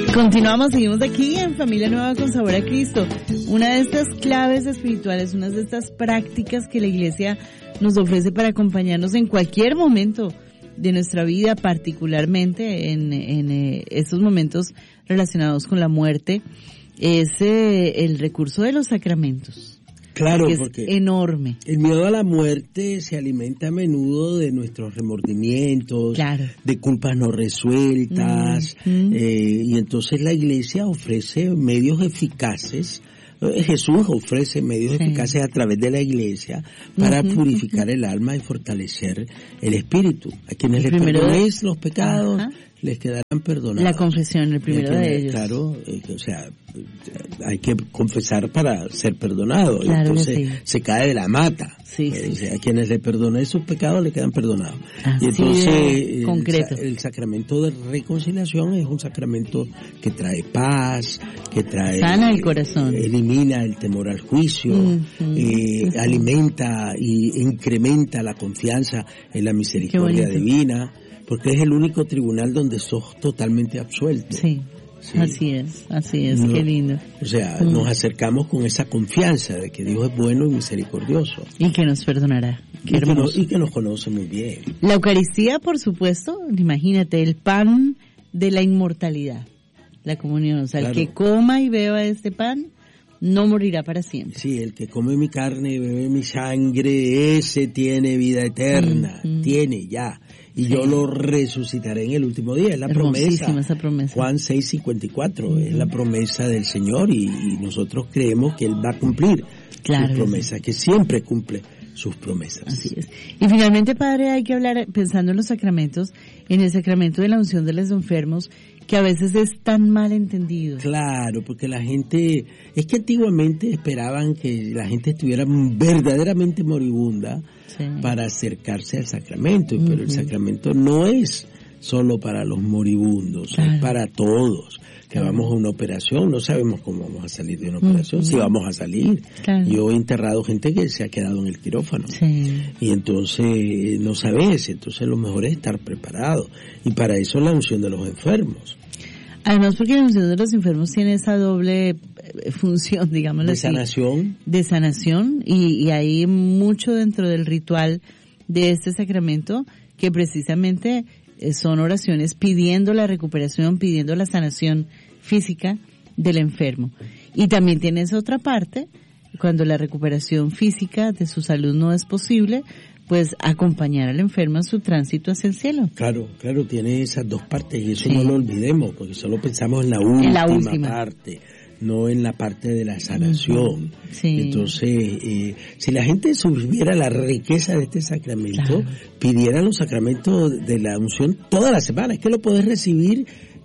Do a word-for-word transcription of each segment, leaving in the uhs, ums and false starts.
Continuamos, seguimos aquí en Familia Nueva con Sabor a Cristo. Una de estas claves espirituales, una de estas prácticas que la Iglesia nos ofrece para acompañarnos en cualquier momento de nuestra vida, particularmente en, en eh, estos momentos relacionados con la muerte, es eh, el recurso de los sacramentos. Claro, que es porque enorme. El miedo a la muerte se alimenta a menudo de nuestros remordimientos, claro, de culpas no resueltas, mm-hmm. eh, y entonces la Iglesia ofrece medios eficaces. Jesús ofrece medios sí. eficaces a través de la Iglesia para uh-huh, purificar uh-huh. el alma y fortalecer el espíritu. A quienes les perdonéis los pecados, ajá. les quedarán perdonados. La confesión, el primero quienes, de ellos. Claro, eh, o sea, hay que confesar para ser perdonado. Claro, entonces sí. se cae de la mata. Sí, sí. O sea, a quienes le perdonéis sus pecados le quedan perdonados. Así y entonces de concreto. El, el sacramento de reconciliación es un sacramento que trae paz, que trae... sana el corazón. Eh, elimina el temor al juicio, uh-huh, eh, uh-huh. alimenta y incrementa la confianza en la misericordia divina, porque es el único tribunal donde sos totalmente absuelto. Sí. Sí. Así es, así es, no, qué lindo. O sea, mm. nos acercamos con esa confianza de que Dios es bueno y misericordioso. Y que nos perdonará. Qué y, que nos, hermoso. y que nos conoce muy bien. La Eucaristía, por supuesto, imagínate, el pan de la inmortalidad, la comunión. O sea, claro. el que coma y beba este pan no morirá para siempre. Sí, el que come mi carne y bebe mi sangre, ese tiene vida eterna, mm. tiene ya. Y sí. yo lo resucitaré en el último día, es la promesa. Esa promesa. Juan seis cincuenta y cuatro, uh-huh. es la promesa del Señor y, y nosotros creemos que Él va a cumplir claro, sus promesas, sí. que siempre cumple sus promesas. Así es. Y finalmente, Padre, hay que hablar, pensando en los sacramentos, en el sacramento de la unción de los enfermos, que a veces es tan mal entendido. Claro, porque la gente, es que antiguamente esperaban que la gente estuviera verdaderamente moribunda sí. para acercarse al sacramento, uh-huh. pero el sacramento no es solo para los moribundos, claro. es para todos. Que claro. vamos a una operación, no sabemos cómo vamos a salir de una operación, uh-huh. si vamos a salir. Claro. Yo he enterrado gente que se ha quedado en el quirófano. Sí. Y entonces no sabes, entonces lo mejor es estar preparado. Y para eso la unción de los enfermos. Además, porque la unción de los enfermos tiene esa doble función, digamos de así. sanación. De sanación, y, y hay mucho dentro del ritual de este sacramento que precisamente son oraciones pidiendo la recuperación, pidiendo la sanación física del enfermo. Y también tiene esa otra parte, cuando la recuperación física de su salud no es posible, pues acompañar al enfermo en su tránsito hacia el cielo. Claro, claro, tiene esas dos partes y eso sí. no lo olvidemos, porque solo pensamos en la última, en la última. parte, no en la parte de la sanación. Sí. Entonces, eh, si la gente supiera la riqueza de este sacramento, claro. pidiera los sacramentos de la unción toda la semana, es que lo podés recibir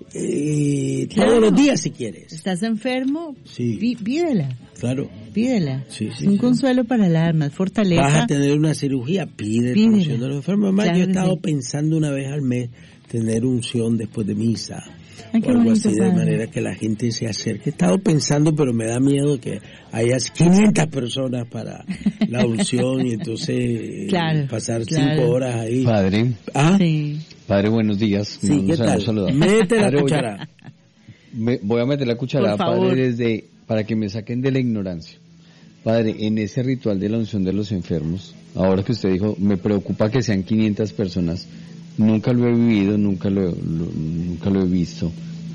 eh, claro. todos los días si quieres. ¿Estás enfermo? Sí. Pí- pídela. Claro. Pídela. Sí, sí, un sí. consuelo para el alma, fortaleza. Vas a tener una cirugía, pide la unción de los enfermos. Además, claro yo he estado sí. pensando una vez al mes tener unción después de misa. Ay, o algo bonito, así, padre. de manera que la gente se acerque. He estado pensando, pero me da miedo que haya quinientas personas para la unción y entonces claro, pasar claro. cinco horas ahí. Padre. ¿Ah? Sí. Padre, buenos días. Sí, ¿qué tal? Mete la cuchara. Me, voy a meter la cuchara, Padre, desde, para que me saquen de la ignorancia. Padre, en ese ritual de la unción de los enfermos, ahora que usted dijo, me preocupa que sean quinientas personas, nunca lo he vivido, nunca lo, lo, nunca lo he visto.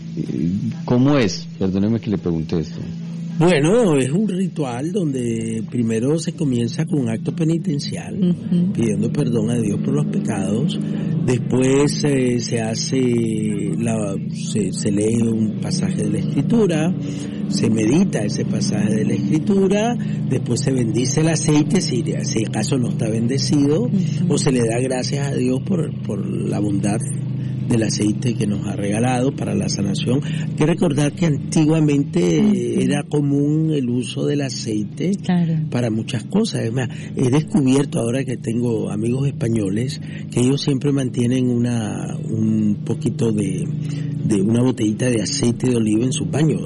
¿Cómo es? Perdóneme que le pregunte esto. Bueno, es un ritual donde primero se comienza con un acto penitencial, uh-huh. pidiendo perdón a Dios por los pecados. Después eh, se hace, la, se, se lee un pasaje de la Escritura, se medita ese pasaje de la Escritura, después se bendice el aceite, si, si acaso no está bendecido, uh-huh. o se le da gracias a Dios por, por la bondad del aceite que nos ha regalado para la sanación. Hay que recordar que antiguamente uh-huh. era común el uso del aceite claro. para muchas cosas. Es más, he descubierto ahora que tengo amigos españoles que ellos siempre mantienen una un poquito de, de una botellita de aceite de oliva en sus baños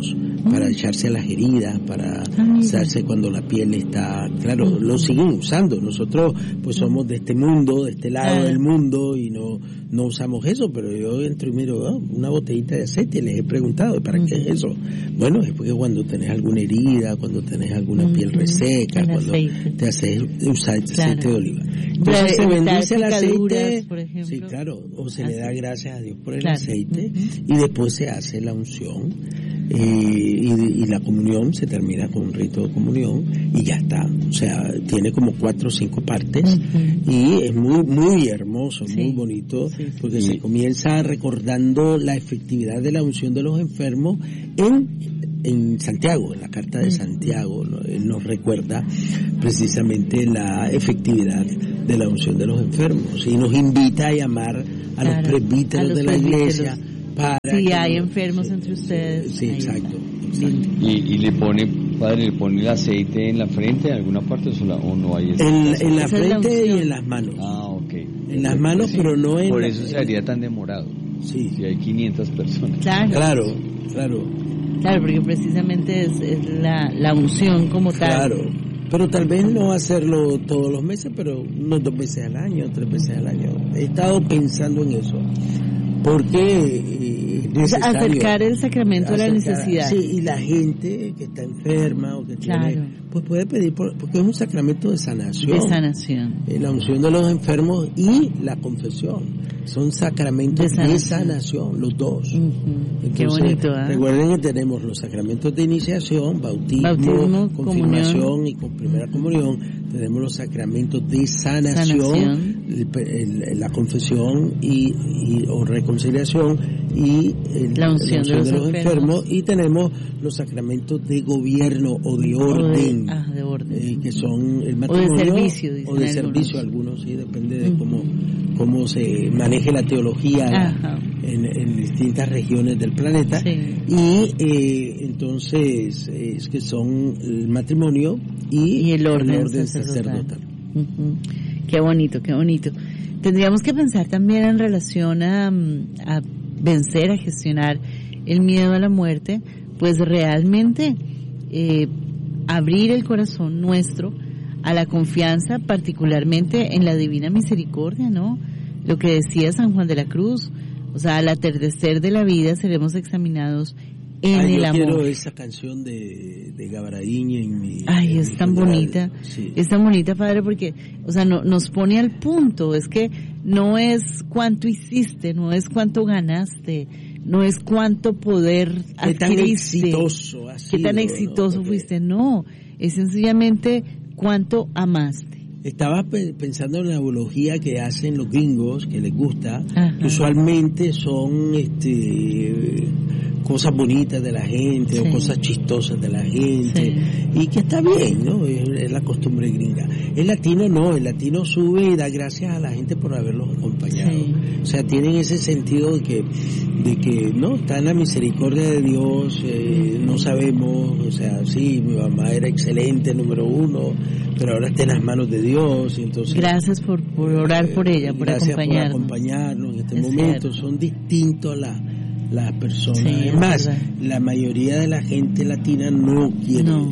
uh-huh. para echarse a las heridas, para uh-huh. usarse cuando la piel está, claro, uh-huh. lo siguen usando. Nosotros pues somos de este mundo, de este lado uh-huh. del mundo y no no usamos eso, pero yo entro y miro oh, una botellita de aceite y les he preguntado, ¿para uh-huh. qué es eso? Bueno, es porque cuando tenés alguna herida, cuando tenés alguna uh-huh. piel reseca, el cuando aceite. Te haces usar claro. aceite de oliva. Entonces se bendice el aceite, por ejemplo. Sí, claro, o se aceite. Le da gracias a Dios por el claro. aceite uh-huh. y después se hace la unción eh, y, y la comunión, se termina con un rito de comunión y ya está. O sea, tiene como cuatro o cinco partes uh-huh. y es muy muy hermoso, sí. muy bonito, sí, sí. porque sí. se comienza recordando la efectividad de la unción de los enfermos en en Santiago, en la carta de Santiago, ¿no? Él nos recuerda precisamente la efectividad de la unción de los enfermos y nos invita a llamar a claro, los presbíteros a los de la presbíteros. Iglesia para si que hay nos, enfermos entre ustedes. Sí, exacto. exacto. Y, y le pone, padre, le pone el aceite en la frente, en alguna parte o, sola, o no hay en, en la frente y en las manos. Ah, ok. En las manos, sí. pero no en... Por eso se haría tan demorado. Sí. Si hay quinientas personas. Claro. Claro, claro. Claro, porque precisamente es, es la, la unción como tal. Claro, pero tal vez no hacerlo todos los meses, pero unos dos veces al año, tres veces al año. He estado pensando en eso, porque es necesario acercar el sacramento acercar, a la necesidad. Sí, y la gente que está enferma o que claro. tiene, pues puede pedir, por, porque es un sacramento de sanación. De sanación. La unción de los enfermos y la confesión. Son sacramentos de sanación, de sanación los dos. Uh-huh. Entonces, qué bonito, ¿eh? Recuerden que tenemos los sacramentos de iniciación, bautismo, bautismo confirmación comunión. Y con primera comunión. Tenemos los sacramentos de sanación, sanación. El, el, la confesión y, y o reconciliación y el, la unción, la unción de, los, de los enfermos. enfermos. Y tenemos los sacramentos de gobierno o de orden, o de, ah, de orden. Eh, que son el matrimonio o de servicio, o de servicio algunos, sí, depende de uh-huh. cómo cómo se maneje la teología en, en distintas regiones del planeta sí. y eh, entonces es que son el matrimonio y, y el orden, el orden sacerdotal. sacerdotal. Uh-huh. Qué bonito, qué bonito. Tendríamos que pensar también en relación a, a vencer, a gestionar el miedo a la muerte, pues realmente eh, abrir el corazón nuestro a la confianza, particularmente en la divina misericordia, ¿no? Lo que decía San Juan de la Cruz, o sea, al atardecer de la vida seremos examinados en Ay, el yo amor. Quiero esa canción de, de Gavaraín en mi... Ay, en es mi tan funeral. bonita, sí. es tan bonita, Padre, porque, o sea, no, nos pone al punto, es que no es cuánto hiciste, no es cuánto ganaste, no es cuánto poder adquiriste, qué tan exitoso has qué tan sido, exitoso ¿no? fuiste, no, es sencillamente cuánto amaste. Estaba pensando en la eulogía que hacen los gringos, que les gusta, Ajá. que usualmente son este cosas bonitas de la gente, sí. o cosas chistosas de la gente, sí. y que está bien, ¿no? Es, es la costumbre gringa. El latino no, el latino sube y da gracias a la gente por haberlos acompañado. Sí. O sea, tienen ese sentido de que, de que no, está en la misericordia de Dios, eh, no sabemos, o sea, sí, mi mamá era excelente, número uno, pero ahora está en las manos de Dios, y entonces... Gracias por, por orar por ella, por gracias acompañarnos. por acompañarnos en este es momento, cierto. Son distintos a la... las personas. Sí, Además, es la mayoría de la gente latina no quiere no.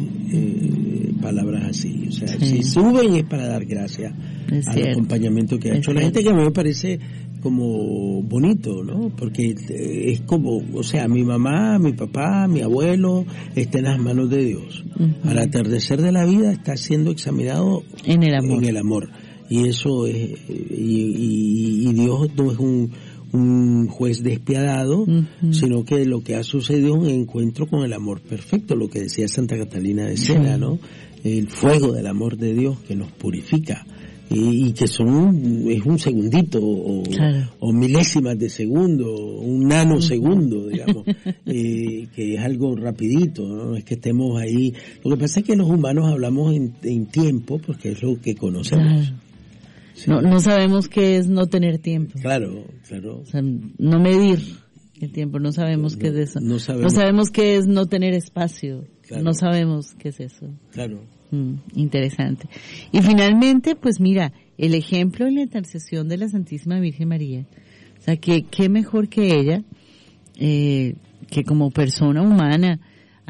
Eh, palabras así. O sea, sí. si suben es para dar gracias es al cierto. acompañamiento que ha es hecho la cierto. gente, que a mí me parece como bonito, ¿no? Porque es como, o sea, mi mamá, mi papá, mi abuelo está en las manos de Dios. Uh-huh. Al atardecer de la vida está siendo examinado en el amor. En el amor. Y eso es, y, y, y Dios no es un un juez despiadado, uh-huh. sino que lo que ha sucedido es un encuentro con el amor perfecto, lo que decía Santa Catalina de Siena, sí. ¿no? El fuego del amor de Dios que nos purifica y, y que son es un segundito o, claro. o milésimas de segundo, un nanosegundo, digamos, eh, que es algo rapidito, ¿no? Es que estemos ahí. Lo que pasa es que los humanos hablamos en, en tiempo porque es lo que conocemos. Claro. Sí. No, no sabemos qué es no tener tiempo. Claro, claro. O sea, no medir el tiempo, no sabemos no, qué es eso. No sabemos. no sabemos qué es no tener espacio. Claro. No sabemos qué es eso. Claro. Mm, interesante. Y finalmente, pues mira, el ejemplo en la intercesión de la Santísima Virgen María. O sea, que qué mejor que ella, eh, que como persona humana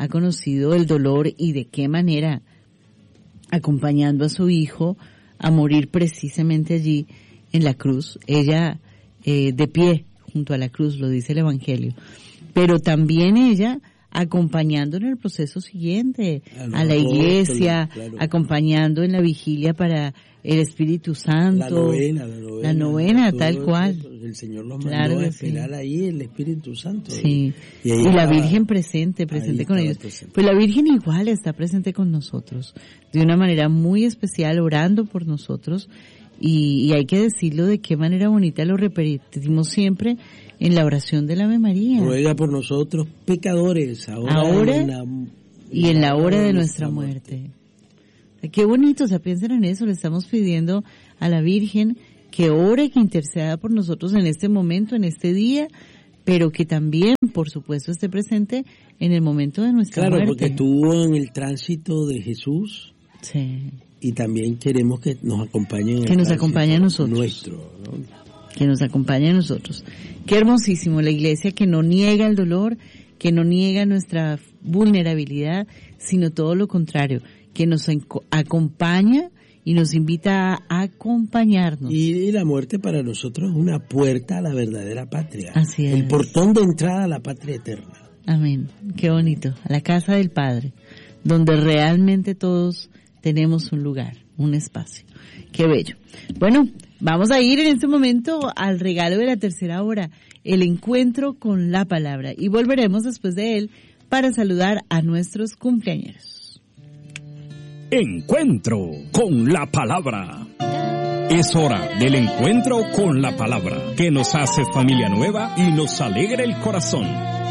ha conocido el dolor y de qué manera, acompañando a su hijo a morir precisamente allí en la cruz, ella eh, de pie junto a la cruz, lo dice el Evangelio, pero también ella acompañando en el proceso siguiente a, a la iglesia, claro, acompañando en la vigilia para el Espíritu Santo, la novena, la novena, la novena tal cual. Eso, el Señor los claro mandó a esperar sí. ahí el Espíritu Santo. Sí. Y, y, y la Virgen presente, presente con ellos. Presente. Pues la Virgen igual está presente con nosotros, de una manera muy especial, orando por nosotros, y, y hay que decirlo de qué manera bonita, lo repetimos siempre en la oración del Ave María. Ruega por nosotros pecadores, ahora, ahora en la, y en la hora de nuestra muerte. muerte. Qué bonito, o sea, piensen en eso, le estamos pidiendo a la Virgen que ore, que interceda por nosotros en este momento, en este día, pero que también, por supuesto, esté presente en el momento de nuestra claro, muerte. Claro, porque estuvo en el tránsito de Jesús. Sí. Y también queremos que nos acompañe en que el nos acompañe a nosotros. Nuestro, ¿no? Que nos acompañe a nosotros. Qué hermosísimo, la iglesia que no niega el dolor, que no niega nuestra vulnerabilidad, sino todo lo contrario, que nos acompaña y nos invita a acompañarnos. Y la muerte para nosotros es una puerta a la verdadera patria. Así es. El portón de entrada a la patria eterna. Amén. Qué bonito. A la casa del Padre, donde realmente todos tenemos un lugar, un espacio. Qué bello. Bueno, vamos a ir en este momento al regalo de la tercera hora, el encuentro con la palabra, y volveremos después de él para saludar a nuestros cumpleañeros. Encuentro con la palabra. Es hora del encuentro con la palabra, que nos hace familia nueva y nos alegra el corazón.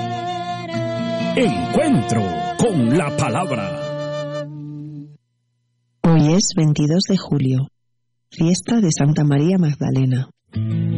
Encuentro con la palabra. Hoy es veintidós de julio, fiesta de Santa María Magdalena.